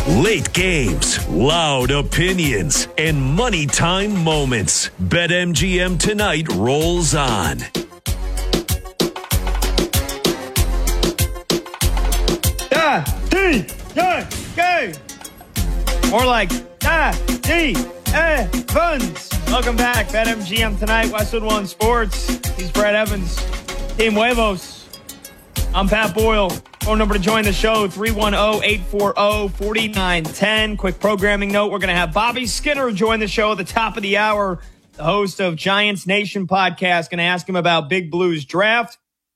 Late games, loud opinions, and money time moments. BetMGM tonight rolls on. More like Evans. Welcome back, BetMGM tonight, Westwood One Sports. He's Brad Evans, Team Huevos. I'm Pat Boyle. Phone number to join the show, 310-840-4910. Quick programming note, we're going to have Bobby Skinner join the show at the top of the hour, the host of Giants Nation podcast. Going to ask him about Big Blue's draft.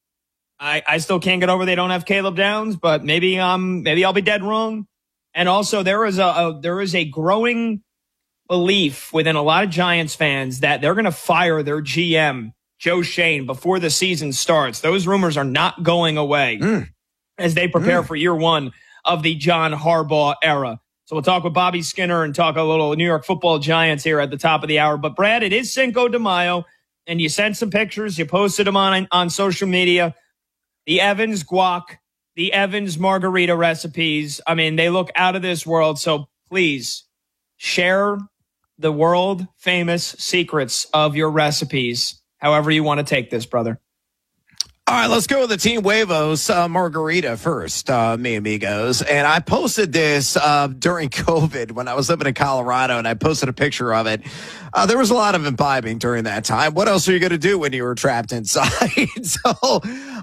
I still can't get over they don't have Caleb Downs, but maybe I'll be dead wrong. And also, there is a growing belief within a lot of Giants fans that they're going to fire their GM, Joe Schoen, before the season starts. Those rumors are not going away as they prepare for year one of the John Harbaugh era. So we'll talk with Bobby Skinner and talk a little New York Football Giants here at the top of the hour. But, Brad, it is Cinco de Mayo, and you sent some pictures. You posted them on social media. The Evans guac, the Evans margarita recipes. I mean, they look out of this world. So please share the world famous secrets of your recipes, however you want to take this, brother. All right, let's go with the Team Huevos margarita first, mi amigos. And I posted this during COVID when I was living in Colorado, and I posted a picture of it. There was a lot of imbibing during that time. What else are you going to do when you were trapped inside? So,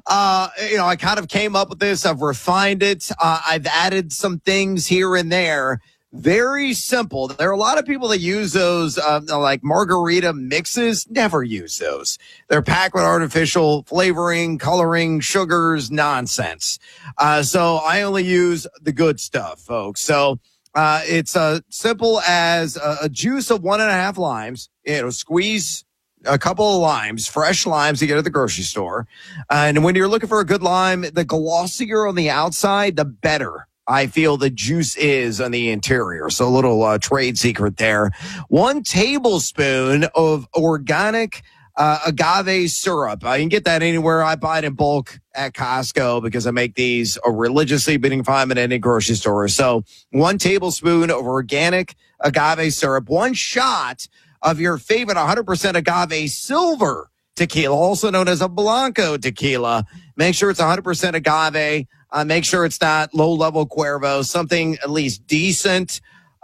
I kind of came up with this. I've refined it. I've added some things here and there. Very simple. There are a lot of people that use those like margarita mixes. Never use those. They're packed with artificial flavoring, coloring, sugars, nonsense. So I only use the good stuff, folks. So it's simple as a juice of 1.5 limes. Squeeze a couple of limes, fresh limes you get at the grocery store. And when you're looking for a good lime, the glossier on the outside, the better I feel the juice is on the interior. So a little trade secret there. 1 tablespoon of organic agave syrup. You can get that anywhere. I buy it in bulk at Costco because I make these religiously, but you can find them at any grocery store. So 1 tablespoon of organic agave syrup, 1 shot of your favorite 100% agave silver tequila, also known as a Blanco tequila. Make sure it's 100% agave. Make sure it's not low-level Cuervo, something at least decent.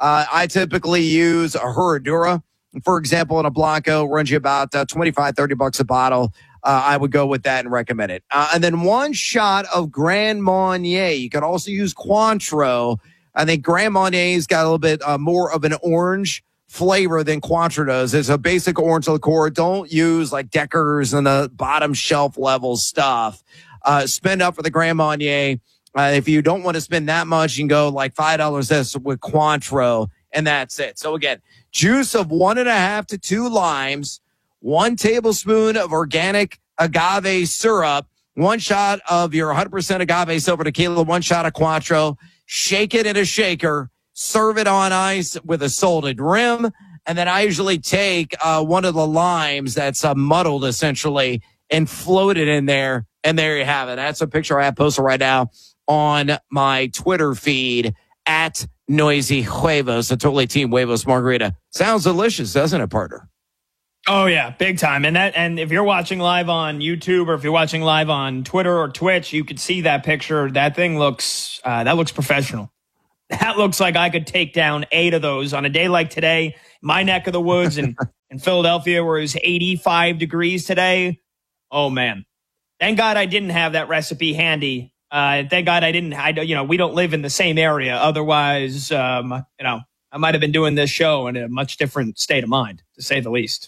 I typically use a Herradura. For example, in a Blanco, runs you about $25-30 a bottle. I would go with that and recommend it. And then 1 shot of Grand Marnier. You could also use Cointreau. I think Grand Marnier's got a little bit more of an orange flavor than Cointreau does. It's a basic orange liqueur. Don't use like Deckers and the bottom shelf level stuff. Spend up for the Grand Marnier. If you don't want to spend that much, you can go like $5 less with Cointreau, and that's it. So again, juice of 1.5 to 2 limes, 1 tablespoon of organic agave syrup, 1 shot of your 100% agave silver tequila, 1 shot of Cointreau. Shake it in a shaker. Serve it on ice with a salted rim. And then I usually take one of the limes that's muddled essentially and float it in there. And there you have it. That's a picture I have posted right now on my Twitter feed at Noisy Huevos, a totally Team Huevos margarita. Sounds delicious, doesn't it, partner? Oh, yeah, big time. And if you're watching live on YouTube or if you're watching live on Twitter or Twitch, you could see that picture. That thing looks professional. That looks like I could take down 8 of those on a day like today. My neck of the woods in Philadelphia, where it's 85 degrees today. Oh, man. Thank God I didn't have that recipe handy. Thank God we don't live in the same area. Otherwise, I might have been doing this show in a much different state of mind, to say the least.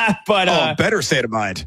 But better state of mind.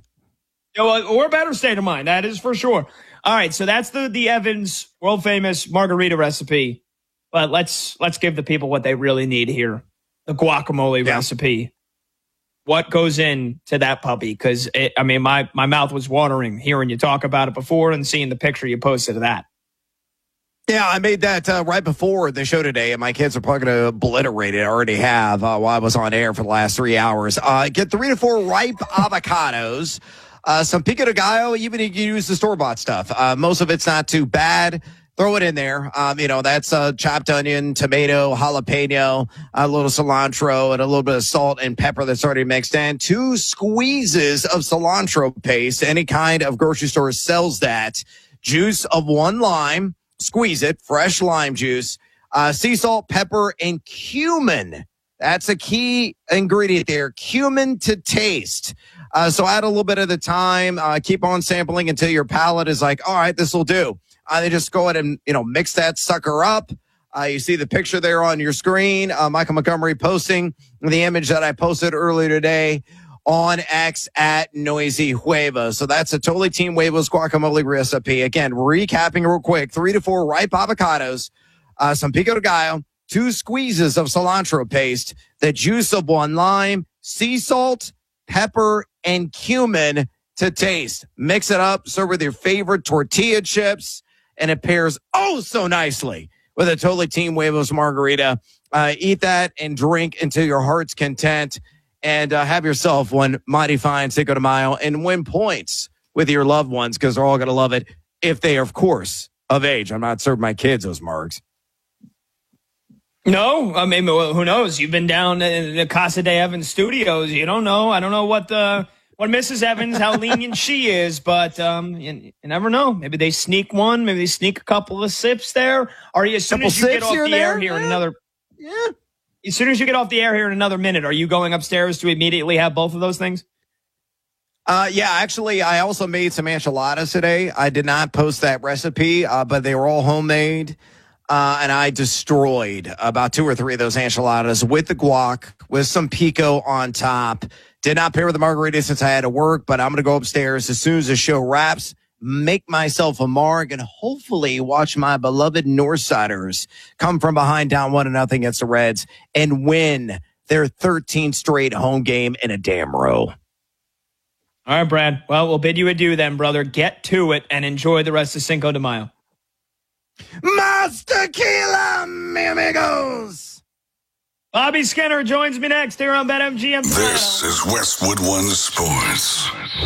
Or better state of mind. That is for sure. All right. So that's the Evans world famous margarita recipe. But let's give the people what they really need here. The guacamole recipe. What goes into that puppy? Because, my mouth was watering hearing you talk about it before and seeing the picture you posted of that. Yeah, I made that right before the show today, and my kids are probably going to obliterate it. I already have while I was on air for the last 3 hours. Get 3 to 4 ripe avocados, some pico de gallo, even you can use the store-bought stuff. Most of it's not too bad. throw it in there. That's chopped onion, tomato, jalapeno, a little cilantro, and a little bit of salt and pepper that's already mixed in. 2 squeezes of cilantro paste. Any kind of grocery store sells that. Juice of 1 lime. Squeeze it. Fresh lime juice. Sea salt, pepper, and cumin. That's a key ingredient there. Cumin to taste. So add a little bit at a time. Keep on sampling until your palate is like, all right, this will do. They just go ahead and, mix that sucker up. You see the picture there on your screen. Michael Montgomery posting the image that I posted earlier today on X at Noisy Huevo. So that's a totally Team Huevos guacamole recipe. Again, recapping real quick, 3 to 4 ripe avocados, some pico de gallo, 2 squeezes of cilantro paste, the juice of 1 lime, sea salt, pepper, and cumin to taste. Mix it up, serve with your favorite tortilla chips, and it pairs oh so nicely with a totally Team Huevos margarita. Eat that and drink until your heart's content, and have yourself one mighty fine Cinco de Mayo and win points with your loved ones, because they're all going to love it if they are, of course, of age. I'm not serving my kids those margs. No, I mean, who knows? You've been down in the Casa de Evans studios. You don't know. I don't know what Mrs. Evans, how lenient she is, but you never know. Maybe they sneak one. Maybe they sneak a couple of sips there. Or as soon as you get off the air here in another, as soon as you get off the air here in another minute, are you going upstairs to immediately have both of those things? Actually, I also made some enchiladas today. I did not post that recipe, but they were all homemade. And I destroyed about 2 or 3 of those enchiladas with the guac, with some pico on top. Did not pair with the margarita since I had to work, but I'm going to go upstairs as soon as the show wraps, make myself a marg, and hopefully watch my beloved Northsiders come from behind down 1-0 against the Reds and win their 13th straight home game in a damn row. All right, Brad. Well, we'll bid you adieu then, brother. Get to it and enjoy the rest of Cinco de Mayo. Mas tequila, mi amigos. Bobby Skinner joins me next here on BetMGM. This is Westwood One Sports.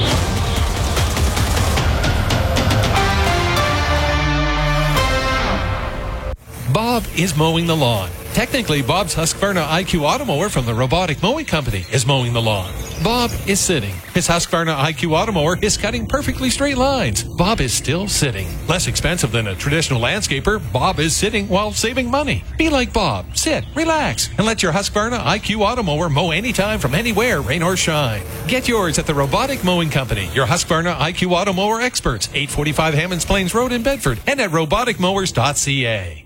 Bob is mowing the lawn. Technically, Bob's Husqvarna IQ Automower from the Robotic Mowing Company is mowing the lawn. Bob is sitting. His Husqvarna IQ Automower is cutting perfectly straight lines. Bob is still sitting. Less expensive than a traditional landscaper, Bob is sitting while saving money. Be like Bob. Sit, relax, and let your Husqvarna IQ Automower mow anytime from anywhere, rain or shine. Get yours at the Robotic Mowing Company, your Husqvarna IQ Automower experts, 845 Hammonds Plains Road in Bedford, and at roboticmowers.ca.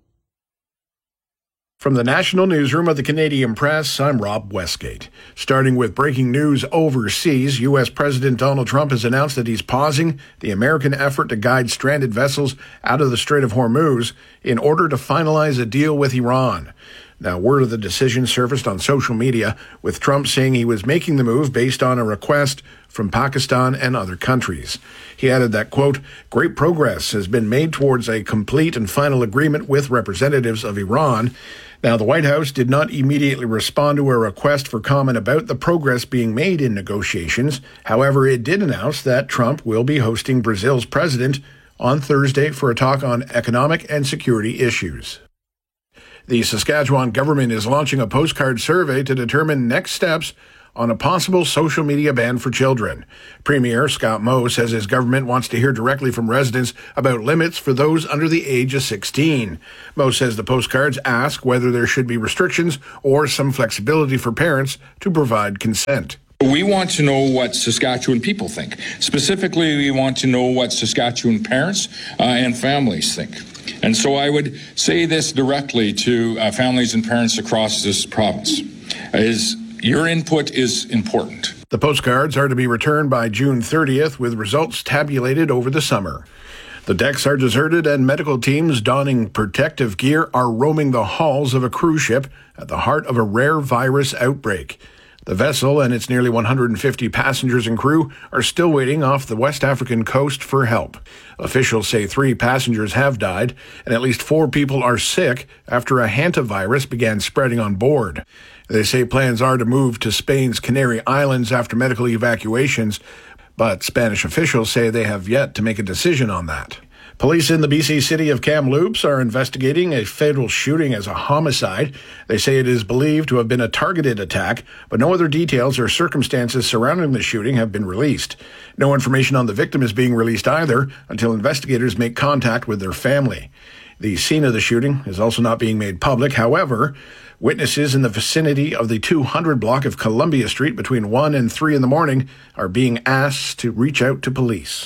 From the National Newsroom of the Canadian Press, I'm Rob Westgate. Starting with breaking news overseas, U.S. President Donald Trump has announced that he's pausing the American effort to guide stranded vessels out of the Strait of Hormuz in order to finalize a deal with Iran. Now, word of the decision surfaced on social media, with Trump saying he was making the move based on a request from Pakistan and other countries. He added that, quote, great progress has been made towards a complete and final agreement with representatives of Iran. Now, the White House did not immediately respond to a request for comment about the progress being made in negotiations. However, it did announce that Trump will be hosting Brazil's president on Thursday for a talk on economic and security issues. The Saskatchewan government is launching a postcard survey to determine next steps on a possible social media ban for children. Premier Scott Moe says his government wants to hear directly from residents about limits for those under the age of 16. Moe says the postcards ask whether there should be restrictions or some flexibility for parents to provide consent. We want to know what Saskatchewan people think. Specifically, we want to know what Saskatchewan parents and families think. And so I would say this directly to families and parents across this province, is your input is important. The postcards are to be returned by June 30th with results tabulated over the summer. The decks are deserted and medical teams donning protective gear are roaming the halls of a cruise ship at the heart of a rare virus outbreak. The vessel and its nearly 150 passengers and crew are still waiting off the West African coast for help. Officials say 3 passengers have died and at least 4 people are sick after a hantavirus began spreading on board. They say plans are to move to Spain's Canary Islands after medical evacuations, but Spanish officials say they have yet to make a decision on that. Police in the BC city of Kamloops are investigating a fatal shooting as a homicide. They say it is believed to have been a targeted attack, but no other details or circumstances surrounding the shooting have been released. No information on the victim is being released either until investigators make contact with their family. The scene of the shooting is also not being made public. However, witnesses in the vicinity of the 200 block of Columbia Street between 1 and 3 in the morning are being asked to reach out to police.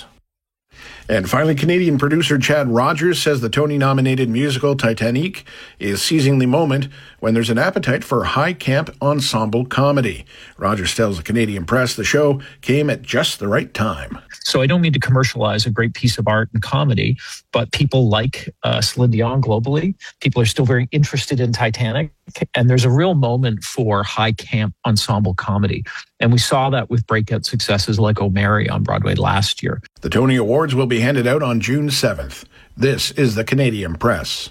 And finally, Canadian producer Chad Rogers says the Tony-nominated musical Titanic is seizing the moment when there's an appetite for high camp ensemble comedy. Rogers tells the Canadian Press the show came at just the right time. So I don't mean to commercialize a great piece of art and comedy, but people like Celine Dion globally. People are still very interested in Titanic, and there's a real moment for high camp ensemble comedy. And we saw that with breakout successes like O'Mary on Broadway last year. The Tony Awards will be handed out on June 7th. This is the Canadian Press.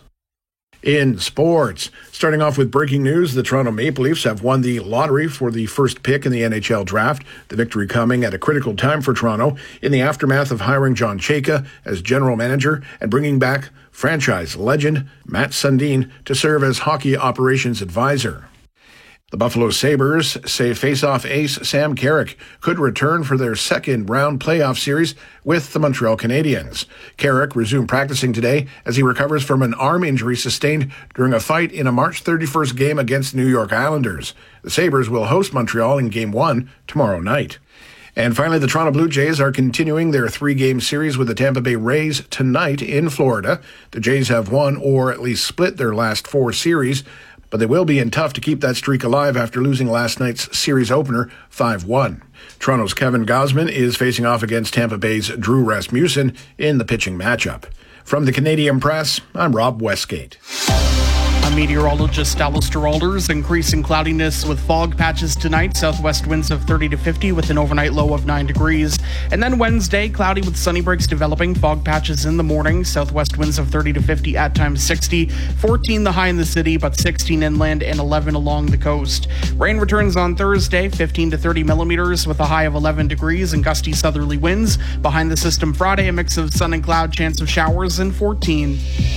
In sports, starting off with breaking news, the Toronto Maple Leafs have won the lottery for the first pick in the NHL draft. The victory coming at a critical time for Toronto in the aftermath of hiring John Chayka as general manager and bringing back franchise legend Matt Sundin to serve as hockey operations advisor. The Buffalo Sabres say face-off ace Sam Carrick could return for their second-round playoff series with the Montreal Canadiens. Carrick resumed practicing today as he recovers from an arm injury sustained during a fight in a March 31st game against the New York Islanders. The Sabres will host Montreal in Game 1 tomorrow night. And finally, the Toronto Blue Jays are continuing their 3-game series with the Tampa Bay Rays tonight in Florida. The Jays have won or at least split their last 4 series, but they will be in tough to keep that streak alive after losing last night's series opener 5-1. Toronto's Kevin Gausman is facing off against Tampa Bay's Drew Rasmussen in the pitching matchup. From the Canadian Press, I'm Rob Westgate. I'm meteorologist Alistair Alders. Increasing cloudiness with fog patches tonight. Southwest winds of 30 to 50 with an overnight low of 9 degrees. And then Wednesday, cloudy with sunny breaks developing. Fog patches in the morning. Southwest winds of 30 to 50, at times 60. 14 the high in the city, but 16 inland and 11 along the coast. Rain returns on Thursday, 15 to 30 millimeters with a high of 11 degrees and gusty southerly winds. Behind the system Friday, a mix of sun and cloud, chance of showers, and 14.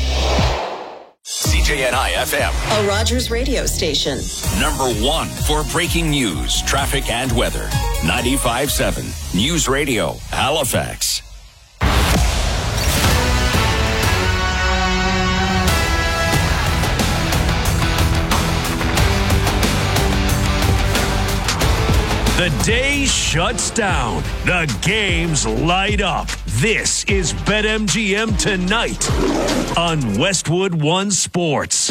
CJNI FM, a Rogers radio station. number 1 for breaking news, traffic, and weather. 95.7 News Radio, Halifax. The day shuts down. The games light up. This is BetMGM Tonight on Westwood One Sports.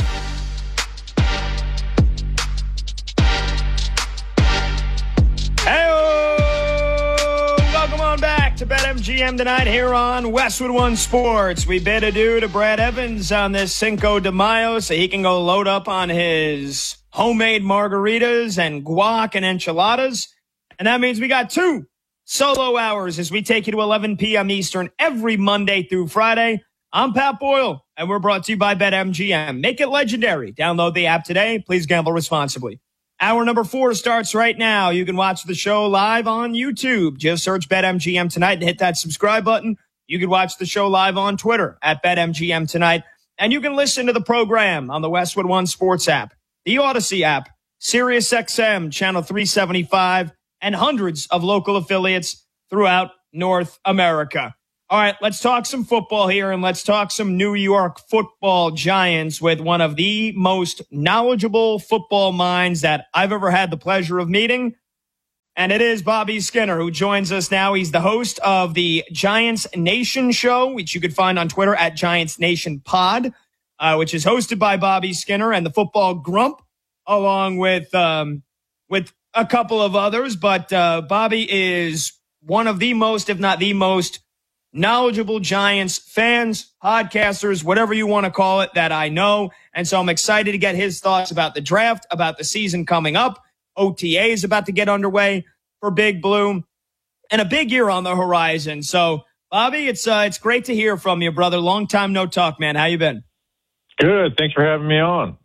Hey-o! Welcome on back to BetMGM Tonight here on Westwood One Sports. We bid adieu to Brad Evans on this Cinco de Mayo so he can go load up on his homemade margaritas and guac and enchiladas. And that means we got 2 solo hours as we take you to 11 p.m. Eastern every Monday through Friday. I'm Pat Boyle, and we're brought to you by BetMGM. Make it legendary. Download the app today. Please gamble responsibly. Hour number 4 starts right now. You can watch the show live on YouTube. Just search BetMGM Tonight and hit that subscribe button. You can watch the show live on Twitter at BetMGM Tonight. And you can listen to the program on the Westwood One Sports app, the Odyssey app, SiriusXM, Channel 375, and hundreds of local affiliates throughout North America. All right, let's talk some football here, and let's talk some New York Football Giants with one of the most knowledgeable football minds that I've ever had the pleasure of meeting, and it is Bobby Skinner, who joins us now. He's the host of the Giants Nation show, which you could find on Twitter at Giants Nation Pod, which is hosted by Bobby Skinner and the Football Grump, along with a couple of others. But Bobby is one of the most, if not the most, knowledgeable Giants fans, podcasters, whatever you want to call it, that I know. And so I'm excited to get his thoughts about the draft, about the season coming up. OTA is about to get underway for Big Blue, and a big year on the horizon. So, Bobby, it's great to hear from you, brother. Long time no talk, man. How you been? Good. Thanks for having me on.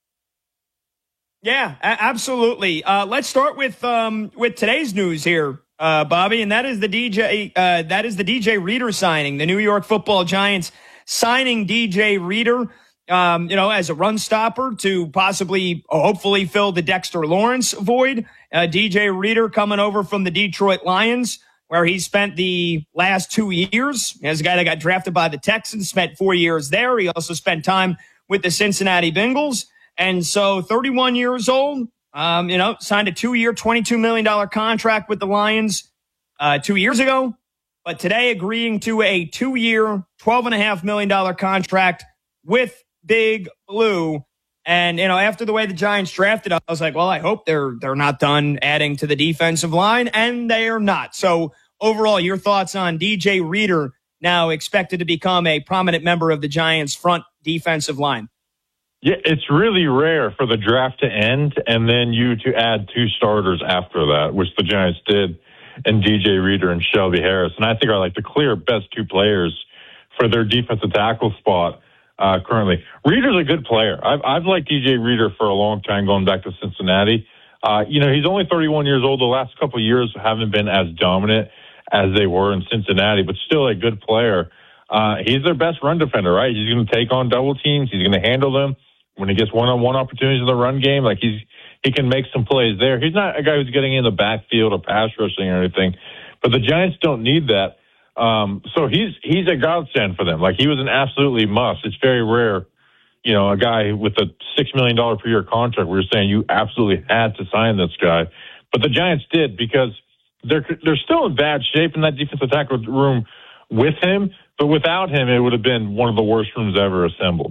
Yeah, absolutely. Let's start with today's news here, Bobby, and that is the DJ Reader signing. The New York Football Giants signing DJ Reader, as a run stopper to possibly, hopefully fill the Dexter Lawrence void. DJ Reader coming over from the Detroit Lions, where he spent the last 2 years as a guy that got drafted by the Texans, spent 4 years there. He also spent time with the Cincinnati Bengals. And so 31 years old, signed a 2-year, $22 million contract with the Lions 2 years ago. But today agreeing to a 2-year, $12.5 million contract with Big Blue. And, after the way the Giants drafted, I was like, well, I hope they're not done adding to the defensive line, and they are not. So overall, your thoughts on DJ Reader now expected to become a prominent member of the Giants' front defensive line? Yeah, it's really rare for the draft to end and then you to add 2 starters after that, which the Giants did in DJ Reader and Shelby Harris. And I think are like the clear best 2 players for their defensive tackle spot currently. Reader's a good player. I've liked DJ Reader for a long time going back to Cincinnati. He's only 31 years old. The last couple of years haven't been as dominant as they were in Cincinnati, but still a good player. He's their best run defender, right? He's going to take on double teams. He's going to handle them. When he gets one-on-one opportunities in the run game, like he can make some plays there. He's not a guy who's getting in the backfield or pass rushing or anything, but the Giants don't need that. So he's a godsend for them. Like he was an absolutely must. It's very rare, a guy with a $6 million per year contract. We're saying you absolutely had to sign this guy, but the Giants did because they're still in bad shape in that defensive tackle room with him, but without him, it would have been one of the worst rooms ever assembled.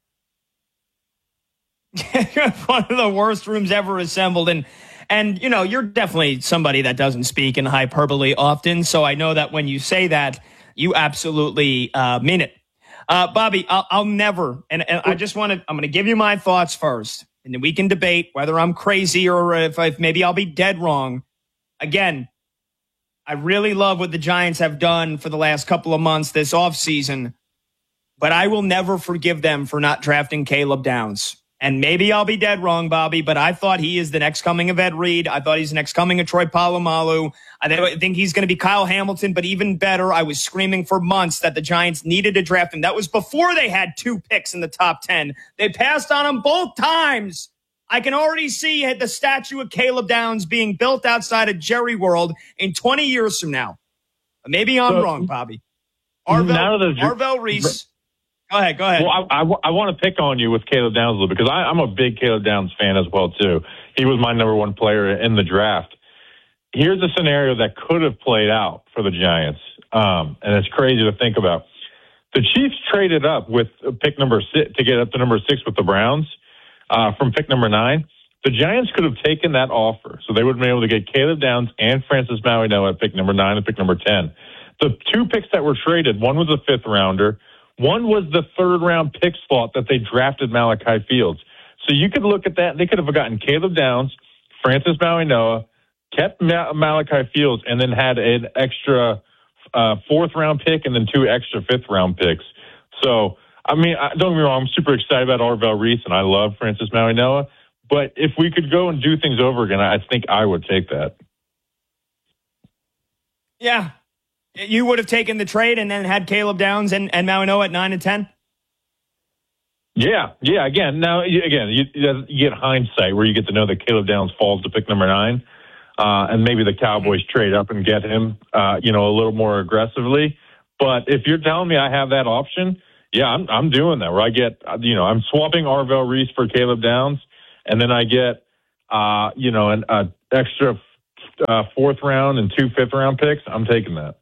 One of the worst rooms ever assembled. And you're definitely somebody that doesn't speak in hyperbole often. So I know that when you say that, you absolutely mean it. Bobby, I'll never, and I just I'm going to give you my thoughts first, and then we can debate whether I'm crazy or if maybe I'll be dead wrong. Again, I really love what the Giants have done for the last couple of months this offseason, but I will never forgive them for not drafting Caleb Downs. And maybe I'll be dead wrong, Bobby, but I thought he is the next coming of Ed Reed. I thought he's the next coming of Troy Polamalu. I think he's going to be Kyle Hamilton, but even better, I was screaming for months that the Giants needed to draft him. That was before they had 2 picks in the top 10. They passed on him both times. I can already see the statue of Caleb Downs being built outside of Jerry World in 20 years from now. Maybe I'm wrong, Bobby. Arvell Reese. Go ahead. Well, I want to pick on you with Caleb Downs a little because I'm a big Caleb Downs fan as well, too. He was my number 1 player in the draft. Here's a scenario that could have played out for the Giants, and it's crazy to think about. The Chiefs traded up with pick number 6 to get up to number 6 with the Browns from pick number 9. The Giants could have taken that offer, so they would have been able to get Caleb Downs and Francis Mauigoa at pick number 9 and pick number 10. The 2 picks that were traded, one was a 5th rounder. One was the 3rd-round pick slot that they drafted Malachi Fields. So you could look at that. They could have gotten Caleb Downs, Francis Mauigoa, kept Malachi Fields, and then had an extra 4th-round pick and then 2 extra 5th-round picks. So, don't get me wrong, I'm super excited about Arvell Reese, and I love Francis Mauigoa. But if we could go and do things over again, I think I would take that. Yeah. You would have taken the trade and then had Caleb Downs and Mauigoa at 9 and 10? Yeah. Again, you get hindsight where you get to know that Caleb Downs falls to pick number 9, and maybe the Cowboys trade up and get him, a little more aggressively. But if you're telling me I have that option, yeah, I'm doing that. Where I get, I'm swapping Arvell Reese for Caleb Downs, and then I get, an extra 4th round and 2 5th-round picks. I'm taking that.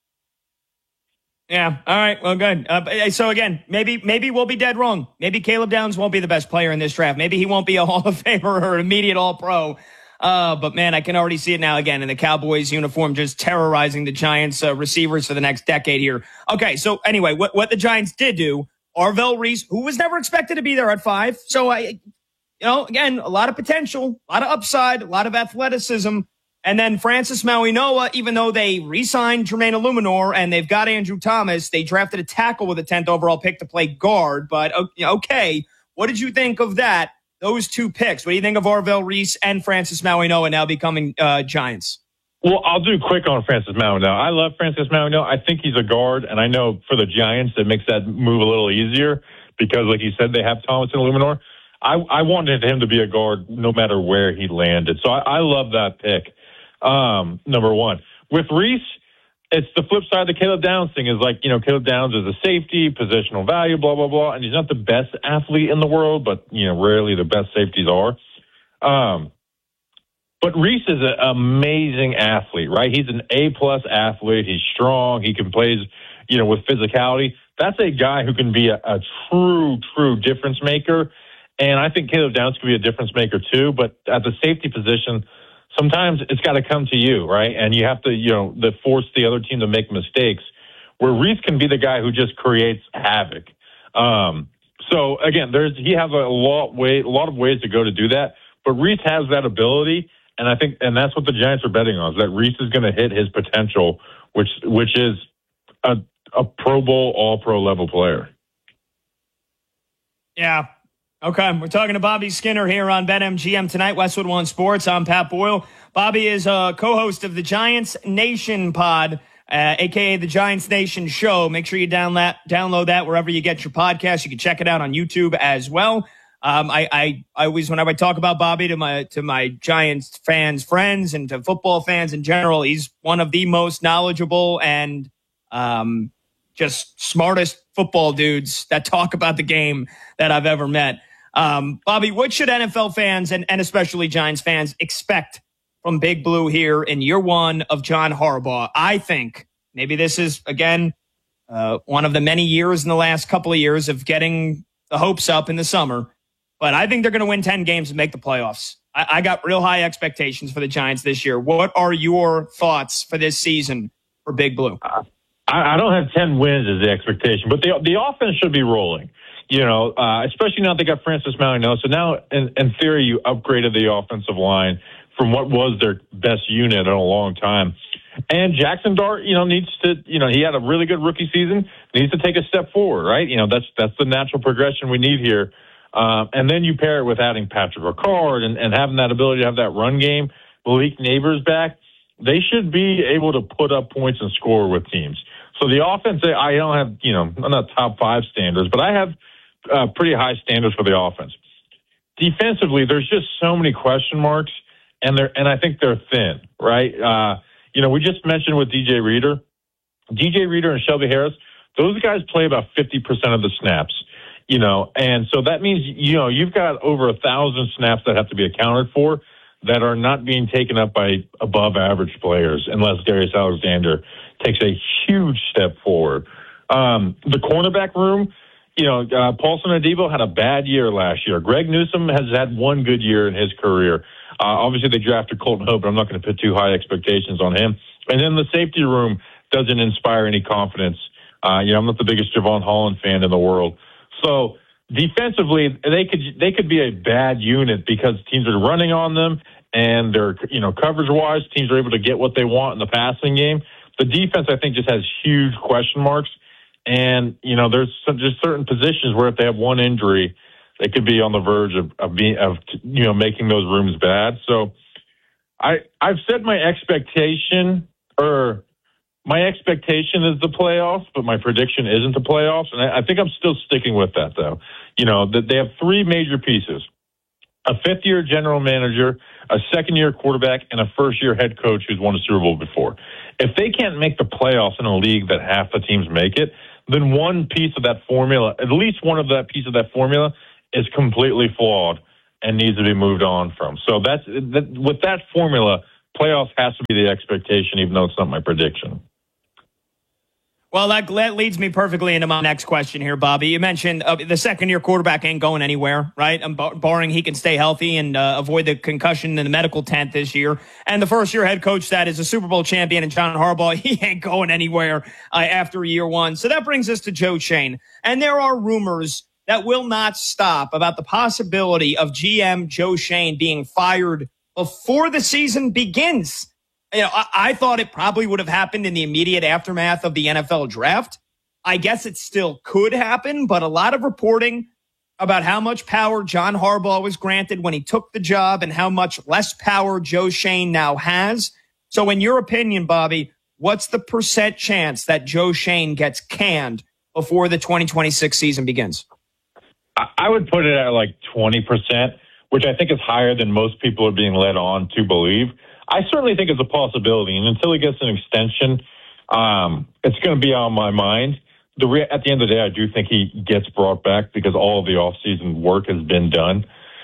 Yeah. All right. Well, good. So again, maybe we'll be dead wrong. Maybe Caleb Downs won't be the best player in this draft. Maybe he won't be a Hall of Famer or immediate All-Pro. But man, I can already see it now again in the Cowboys uniform, just terrorizing the Giants receivers for the next decade here. Okay. So anyway, what the Giants did do, Arvell Reese, who was never expected to be there at 5. So again, a lot of potential, a lot of upside, a lot of athleticism. And then Francis Mauigoa, even though they re-signed Jermaine Illuminor and they've got Andrew Thomas, they drafted a tackle with a 10th overall pick to play guard. But, okay, what did you think of that, those 2 picks? What do you think of Arvell Reese and Francis Mauigoa now becoming Giants? Well, I'll do quick on Francis Mourinho. I love Francis Mourinho. I think he's a guard, and I know for the Giants it makes that move a little easier because, like you said, they have Thomas and Illuminor. I wanted him to be a guard no matter where he landed. So I love that pick, number one. With Reese, it's the flip side of the Caleb Downs thing is like, Caleb Downs is a safety, positional value, blah, blah, blah. And he's not the best athlete in the world, but, rarely the best safeties are. But Reese is an amazing athlete, right? He's an A-plus athlete. He's strong. He can play, with physicality. That's a guy who can be a true difference maker. And I think Caleb Downs could be a difference maker too. But at the safety position, sometimes it's got to come to you, right? And you have to, force the other team to make mistakes. Where Reese can be the guy who just creates havoc. So again, he has a lot of ways to go to do that. But Reese has that ability. And I think, and that's what the Giants are betting on, is that Reese is going to hit his potential, which is a Pro Bowl, All-Pro level player. Yeah. Okay. We're talking to Bobby Skinner here on BetMGM tonight, Westwood One Sports. I'm Pat Boyle. Bobby is a co-host of the Giants Nation pod, a.k.a. the Giants Nation Show. Make sure you download that wherever you get your podcast. You can check it out on YouTube as well. I always, whenever I talk about Bobby to my Giants fans, friends, and to football fans in general, he's one of the most knowledgeable and just smartest football dudes that talk about the game that I've ever met. Bobby, what should NFL fans and especially Giants fans expect from Big Blue here in year one of John Harbaugh? I think maybe this is, again, one of the many years in the last couple of years of getting the hopes up in the summer. But I think they're going to win 10 games and make the playoffs. I got real high expectations for the Giants this year. What are your thoughts for this season for Big Blue? I don't have 10 wins as the expectation, but the offense should be rolling, especially now they got Francis Mourinho. So now, in theory, you upgraded the offensive line from what was their best unit in a long time. And Jackson Dart, needs to, he had a really good rookie season, needs to take a step forward, right? That's the natural progression we need here. And then you pair it with adding Patrick Ricard and having that ability to have that run game. Malik Neighbors back. They should be able to put up points and score with teams. So the offense, I don't have, I'm not top 5 standards, but I have pretty high standards for the offense. Defensively, there's just so many question marks, and I think they're thin, right? We just mentioned with DJ Reader and Shelby Harris, those guys play about 50% of the snaps. And so that means, you've got over 1,000 snaps that have to be accounted for that are not being taken up by above average players unless Darius Alexander takes a huge step forward. The cornerback room, Paulson Adebo had a bad year last year. Greg Newsome has had one good year in his career. Obviously they drafted Colton Hope, but I'm not going to put too high expectations on him. And then the safety room doesn't inspire any confidence. I'm not the biggest Javon Holland fan in the world. So defensively, they could be a bad unit because teams are running on them, and they're coverage-wise, teams are able to get what they want in the passing game. The defense, I think, just has huge question marks, and there's just certain positions where if they have one injury, they could be on the verge of making those rooms bad. So I've said my expectation is the playoffs, but my prediction isn't the playoffs. And I think I'm still sticking with that, though. That they have 3 major pieces: a 5th-year general manager, a 2nd-year quarterback, and a 1st-year head coach who's won a Super Bowl before. If they can't make the playoffs in a league that half the teams make it, then one piece of that formula, at least one of that piece of that formula, is completely flawed and needs to be moved on from. So with that formula, playoffs has to be the expectation, even though it's not my prediction. Well, that leads me perfectly into my next question here, Bobby. You mentioned the 2nd-year quarterback ain't going anywhere, right? Barring he can stay healthy and avoid the concussion in the medical tent this year. And the 1st-year head coach that is a Super Bowl champion, and John Harbaugh, he ain't going anywhere after year one. So that brings us to Joe Schoen. And there are rumors that will not stop about the possibility of GM Joe Schoen being fired before the season begins. I thought it probably would have happened in the immediate aftermath of the NFL draft. I guess it still could happen, but a lot of reporting about how much power John Harbaugh was granted when he took the job and how much less power Joe Schoen now has. So in your opinion, Bobby, what's the % chance that Joe Schoen gets canned before the 2026 season begins? I would put it at like 20%, which I think is higher than most people are being led on to believe. I certainly think it's a possibility, and until he gets an extension, it's going to be on my mind. At the end of the day, I do think he gets brought back because all of the offseason work has been done.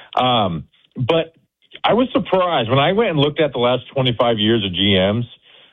But I was surprised when I went and looked at the last 25 years of GMs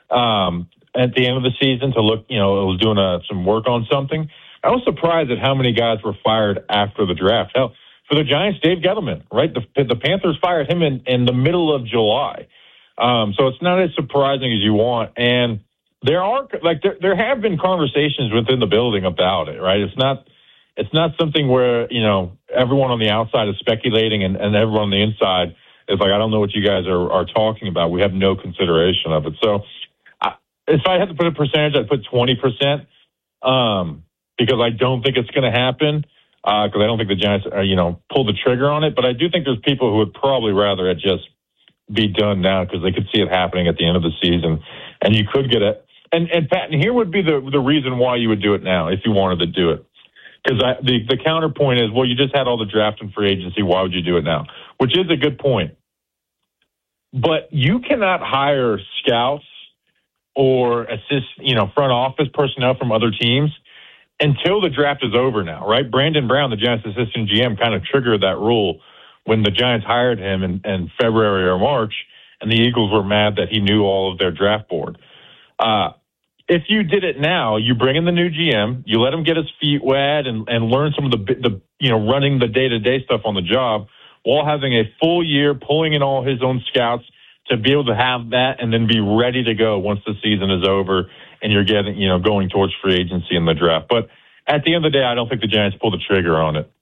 at the end of the season to look, I was doing some work on something. I was surprised at how many guys were fired after the draft. Hell, for the Giants, Dave Gettleman, right? The Panthers fired him in the middle of July. So it's not as surprising as you want. And there have been conversations within the building about it, right? It's not something where, everyone on the outside is speculating and everyone on the inside is like, I don't know what you guys are talking about. We have no consideration of it. So if I had to put a percentage, I'd put 20%, because I don't think it's going to happen, because I don't think the Giants, pull the trigger on it. But I do think there's people who would probably rather it just be done now because they could see it happening at the end of the season. And you could get it. And Pat, and here would be the reason why you would do it now if you wanted to do it. Because the counterpoint is, well, you just had all the draft and free agency. Why would you do it now? Which is a good point. But you cannot hire scouts or assist, front office personnel from other teams until the draft is over now, right? Brandon Brown, the Giants assistant GM, kind of triggered that rule when the Giants hired him in February or March, and the Eagles were mad that he knew all of their draft board. If you did it now, you bring in the new GM, you let him get his feet wet and learn some of the running the day-to-day stuff on the job while having a full year, pulling in all his own scouts to be able to have that and then be ready to go once the season is over and you're getting, going towards free agency in the draft. But at the end of the day, I don't think the Giants pull the trigger on it.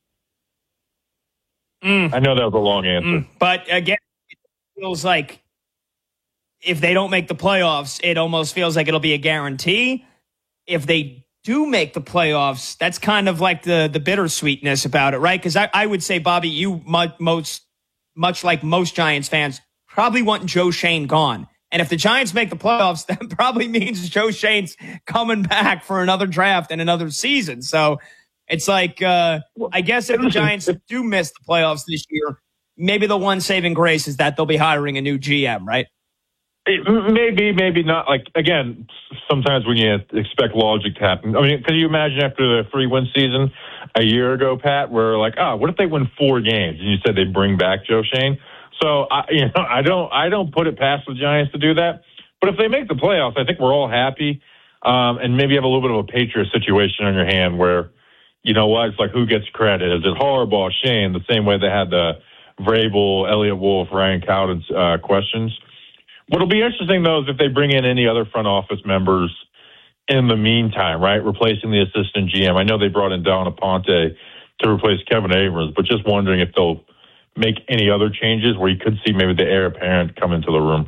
I know that was a long answer. But again, it feels like if they don't make the playoffs, it almost feels like it'll be a guarantee. If they do make the playoffs, that's kind of like the bittersweetness about it, right? Because I would say, Bobby, you much like most Giants fans probably want Joe Schoen gone. And if the Giants make the playoffs, that probably means Joe Schoen's coming back for another draft and another season. So it's like, I guess if the Giants do miss the playoffs this year, maybe the one saving grace is that they'll be hiring a new GM, right? Maybe not. Like, again, sometimes when you expect logic to happen. I mean, can you imagine after the 3-win season a year ago, Pat, where like, what if they win 4 games? And you said they bring back Joe Schoen. So, I don't put it past the Giants to do that. But if they make the playoffs, I think we're all happy. And maybe you have a little bit of a Patriot situation on your hand where, you know what, it's like who gets credit? Is it Harbaugh, Schoen, the same way they had the Vrabel, Elliott Wolf, Ryan Cowden's questions? What'll be interesting, though, is if they bring in any other front office members in the meantime, right, replacing the assistant GM. I know they brought in Don Aponte to replace Kevin Abrams, but just wondering if they'll make any other changes where you could see maybe the heir apparent come into the room.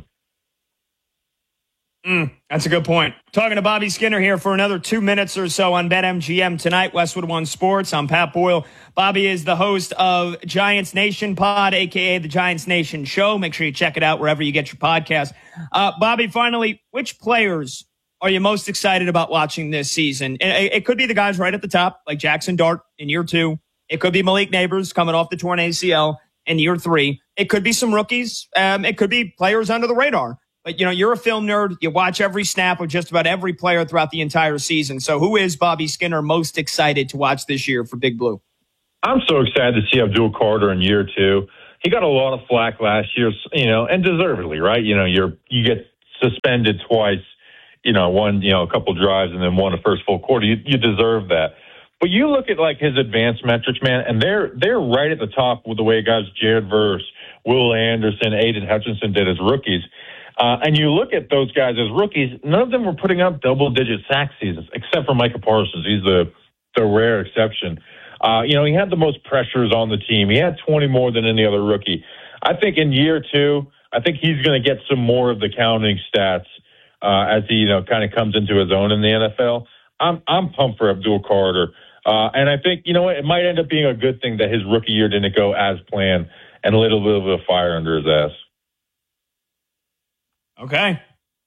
That's a good point. Talking to Bobby Skinner here for another 2 minutes or so on BetMGM tonight, Westwood One Sports. I'm Pat Boyle. Bobby is the host of Giants Nation Pod, a.k.a. the Giants Nation Show. Make sure you check it out wherever you get your podcast. Bobby, finally, which players are you most excited about watching this season? It could be the guys right at the top, like Jackson Dart in year 2. It could be Malik Neighbors coming off the torn ACL in year 3. It could be some rookies. It could be players under the radar. But, you're a film nerd. You watch every snap of just about every player throughout the entire season. So who is Bobby Skinner most excited to watch this year for Big Blue? I'm so excited to see Abdul Carter in year 2. He got a lot of flack last year, and deservedly, right? You get suspended twice, one, a couple drives and then won a first full quarter. You deserve that. But you look at like his advanced metrics, man, and they're right at the top with the way guys Jared Verse, Will Anderson, Aiden Hutchinson did as rookies. And you look at those guys as rookies, none of them were putting up double-digit sack seasons, except for Micah Parsons. He's the rare exception. He had the most pressures on the team. He had 20 more than any other rookie. I think in year 2, I think he's going to get some more of the counting stats as he, kind of comes into his own in the NFL. I'm pumped for Abdul Carter. And I think, it might end up being a good thing that his rookie year didn't go as planned and a little bit of a fire under his ass. Okay.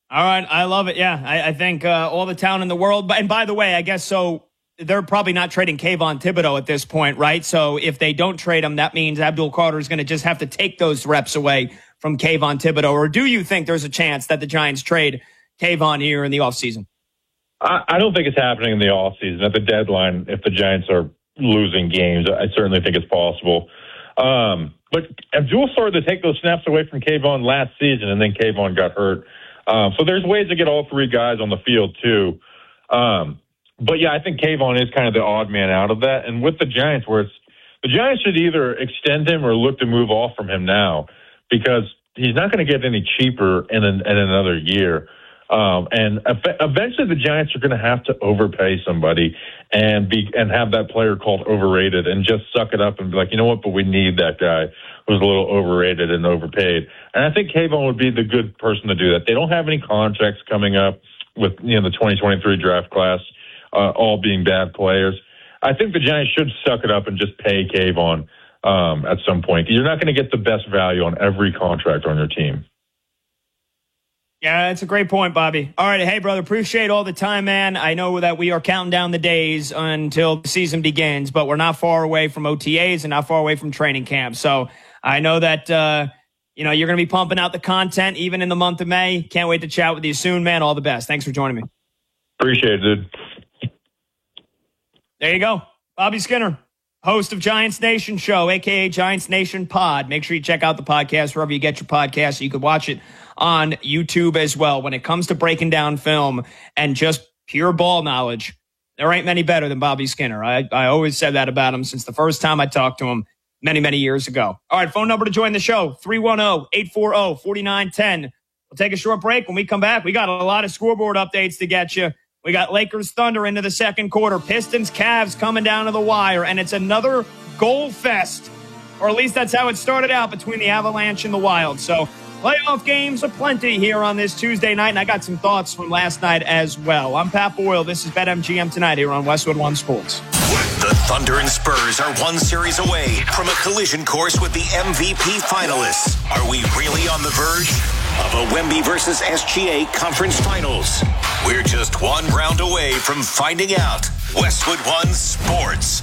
All right. I love it. Yeah. I think all the talent in the world. And by the way, I guess so they're probably not trading Kayvon Thibodeau at this point, right? So if they don't trade him, that means Abdul Carter is going to just have to take those reps away from Kayvon Thibodeau. Or do you think there's a chance that the Giants trade Kayvon here in the offseason? I don't think it's happening in the offseason. At the deadline, if the Giants are losing games, I certainly think it's possible. But Abdul started to take those snaps away from Kayvon last season, and then Kayvon got hurt. So there's ways to get all three guys on the field, too. But, yeah, I think Kayvon is kind of the odd man out of that. And with the Giants, the Giants should either extend him or look to move off from him now because he's not going to get any cheaper in another year. And eventually the Giants are going to have to overpay somebody and have that player called overrated and just suck it up and be like, you know what, but we need that guy who's a little overrated and overpaid. And I think Kayvon would be the good person to do that. They don't have any contracts coming up with the 2023 draft class, all being bad players. I think the Giants should suck it up and just pay Kayvon at some point. You're not going to get the best value on every contract on your team. Yeah, it's a great point, Bobby. All right. Hey, brother, appreciate all the time, man. I know that we are counting down the days until the season begins, but we're not far away from OTAs and not far away from training camp. So I know that, you're going to be pumping out the content even in the month of May. Can't wait to chat with you soon, man. All the best. Thanks for joining me. Appreciate it, dude. There you go. Bobby Skinner, host of Giants Nation Show, a.k.a. Giants Nation Pod. Make sure you check out the podcast wherever you get your podcast so you can watch it on YouTube as well. When it comes to breaking down film and just pure ball knowledge, there ain't many better than Bobby Skinner. I always said that about him since the first time I talked to him many, many years ago. All right, phone number to join the show, 310-840-4910. We'll take a short break. When we come back, we got a lot of scoreboard updates to get you. We got Lakers Thunder into the second quarter, Pistons Cavs coming down to the wire, and it's another goal fest, or at least that's how it started out between the Avalanche and the Wild. So playoff games aplenty here on this Tuesday night, and I got some thoughts from last night as well. I'm Pat Boyle. This is BetMGM Tonight here on Westwood One Sports. The Thunder and Spurs are one series away from a collision course with the MVP finalists. Are we really on the verge of a Wemby versus SGA conference finals? We're just one round away from finding out. Westwood One Sports.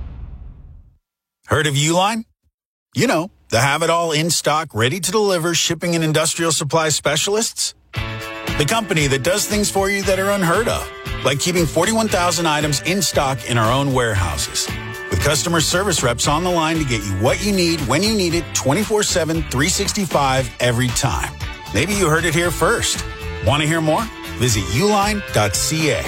Heard of Uline? You know, the have-it-all in-stock, ready-to-deliver shipping and industrial supply specialists. The company that does things for you that are unheard of, like keeping 41,000 items in stock in our own warehouses. With customer service reps on the line to get you what you need when you need it 24/7, 365 every time. Maybe you heard it here first. Want to hear more? Visit uline.ca.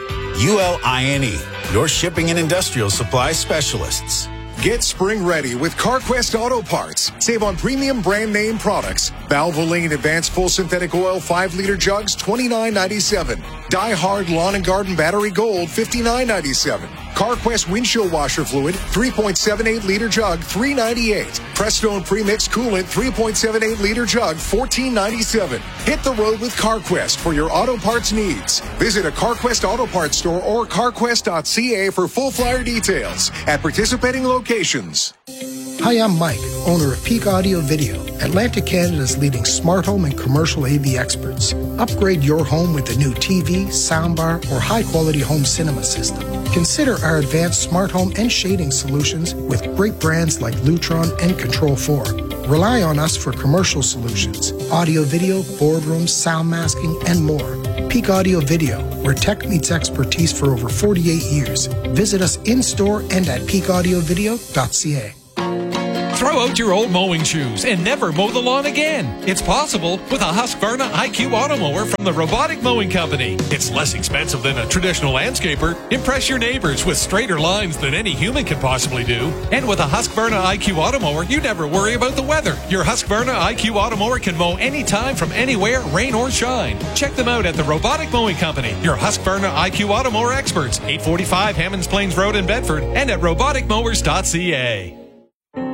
ULINE, your shipping and industrial supply specialists. Get spring ready with CarQuest Auto Parts. Save on premium brand name products. Valvoline Advanced Full Synthetic Oil 5-liter jugs, $29.97. Die Hard Lawn and Garden Battery Gold, $59.97. CarQuest Windshield Washer Fluid, 3.78-liter jug, $3.98. Prestone Premix Coolant, 3.78-liter jug, $14.97. Hit the road with CarQuest for your auto parts needs. Visit a CarQuest Auto Parts store or carquest.ca for full flyer details at participating locations. Hi, I'm Mike, owner of Peak Audio Video, Atlantic Canada's leading smart home and commercial AV experts. Upgrade your home with a new TV, soundbar, or high-quality home cinema system. Consider our advanced smart home and shading solutions with great brands like Lutron and Control4. Rely on us for commercial solutions, audio, video, boardrooms, sound masking, and more. Peak Audio Video, where tech meets expertise for over 48 years. Visit us in-store and at peakaudiovideo.ca. Throw out your old mowing shoes and never mow the lawn again. It's possible with a Husqvarna IQ Auto Mower from the Robotic Mowing Company. It's less expensive than a traditional landscaper. Impress your neighbors with straighter lines than any human can possibly do. And with a Husqvarna IQ Auto Mower, you never worry about the weather. Your Husqvarna IQ Auto Mower can mow anytime from anywhere, rain or shine. Check them out at the Robotic Mowing Company. Your Husqvarna IQ Auto Mower experts. 845 Hammonds Plains Road in Bedford and at roboticmowers.ca. Hi,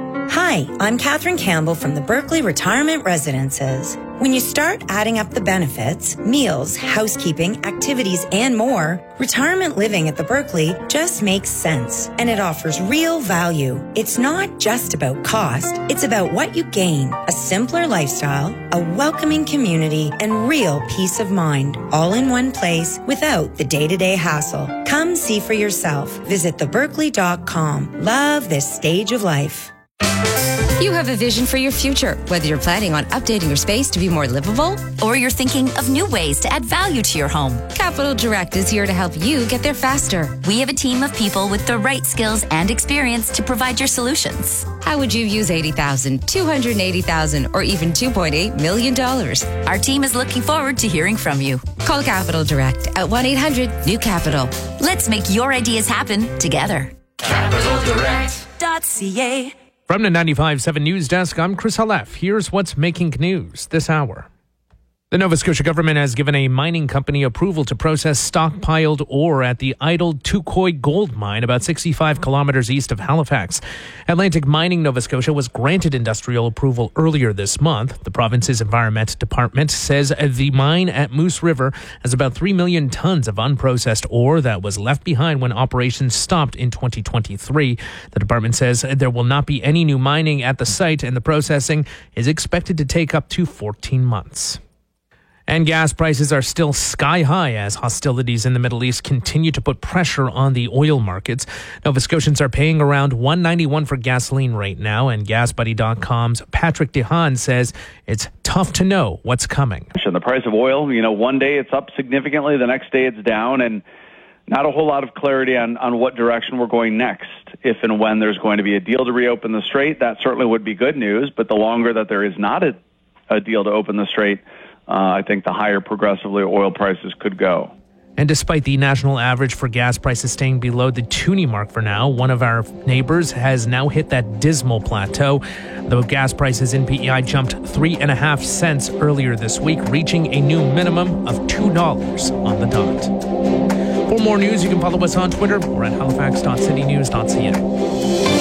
Hi, I'm Katherine Campbell from the Berkeley Retirement Residences. When you start adding up the benefits, meals, housekeeping, activities, and more, retirement living at the Berkeley just makes sense, and it offers real value. It's not just about cost, it's about what you gain. A simpler lifestyle, a welcoming community, and real peace of mind, all in one place without the day-to-day hassle. Come see for yourself. Visit theberkeley.com. Love this stage of life. You have a vision for your future, whether you're planning on updating your space to be more livable or you're thinking of new ways to add value to your home. Capital Direct is here to help you get there faster. We have a team of people with the right skills and experience to provide your solutions. How would you use $80,000, $280,000, or even $2.8 million? Our team is looking forward to hearing from you. Call Capital Direct at 1-800-NEW-CAPITAL. Let's make your ideas happen together. CapitalDirect.ca. From the 95.7 News Desk, I'm Chris Halef. Here's what's making news this hour. The Nova Scotia government has given a mining company approval to process stockpiled ore at the idled Touquoy gold mine about 65 kilometers east of Halifax. Atlantic Mining Nova Scotia was granted industrial approval earlier this month. The province's Environment Department says the mine at Moose River has about 3 million tons of unprocessed ore that was left behind when operations stopped in 2023. The department says there will not be any new mining at the site, and the processing is expected to take up to 14 months. And gas prices are still sky high as hostilities in the Middle East continue to put pressure on the oil markets. Nova Scotians are paying around $1.91 for gasoline right now, and GasBuddy.com's Patrick DeHaan says it's tough to know what's coming. The price of oil, one day it's up significantly, the next day it's down, and not a whole lot of clarity on what direction we're going next. If and when there's going to be a deal to reopen the strait, that certainly would be good news, but the longer that there is not a deal to open the strait, I think the higher progressively oil prices could go. And despite the national average for gas prices staying below the toonie mark for now, one of our neighbors has now hit that dismal plateau. The gas prices in PEI jumped 3.5 cents earlier this week, reaching a new minimum of $2 on the dot. For more news, you can follow us on Twitter or at halifax.citynews.ca.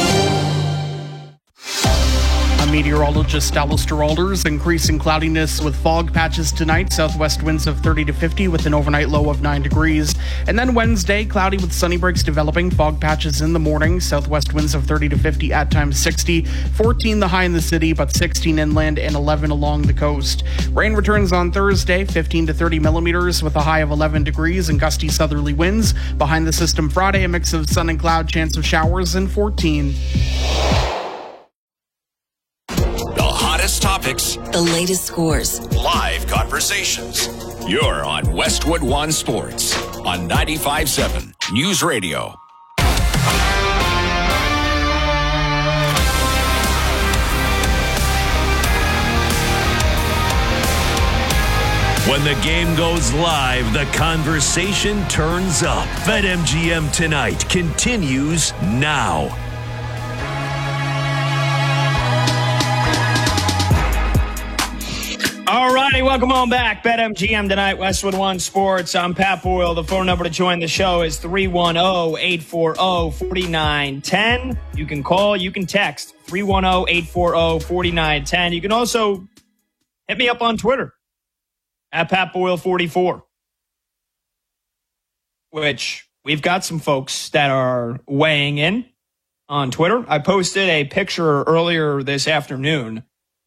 Meteorologist Alistair Alders. Increasing cloudiness with fog patches tonight. Southwest winds of 30 to 50 with an overnight low of 9 degrees. And then Wednesday, cloudy with sunny breaks developing. Fog patches in the morning. Southwest winds of 30 to 50, at times 60. 14 the high in the city, but 16 inland and 11 along the coast. Rain returns on Thursday, 15 to 30 millimeters with a high of 11 degrees and gusty southerly winds. Behind the system Friday, a mix of sun and cloud, chance of showers, and 14. Topics, the latest scores, live conversations. You're on Westwood One Sports on 95.7 News Radio. When the game goes live, the conversation turns up. BetMGM Tonight continues now. All righty, welcome on back. BetMGM Tonight, Westwood One Sports. I'm Pat Boyle. The phone number to join the show is 310-840-4910. You can call, you can text 310-840-4910. You can also hit me up on Twitter at Pat Boyle 44, which we've got some folks that are weighing in on Twitter. I posted a picture earlier this afternoon.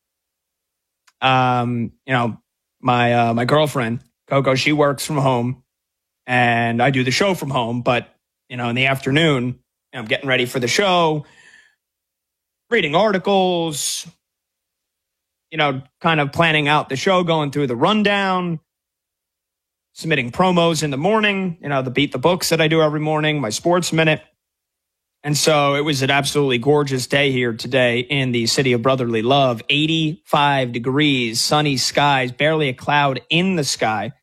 My girlfriend, Coco, she works from home and I do the show from home, but, in the afternoon, I'm getting ready for the show, reading articles, kind of planning out the show, going through the rundown, submitting promos in the morning, the Beat the Books that I do every morning, my Sports Minute. And so it was an absolutely gorgeous day here today in the city of brotherly love. 85 degrees, sunny skies, barely a cloud in the sky.